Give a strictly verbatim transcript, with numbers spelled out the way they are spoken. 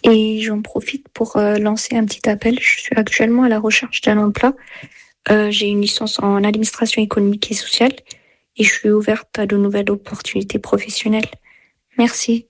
Et j'en profite pour euh, lancer un petit appel. Je suis actuellement à la recherche d'un emploi. Euh, j'ai une licence en administration économique et sociale et je suis ouverte à de nouvelles opportunités professionnelles. Merci.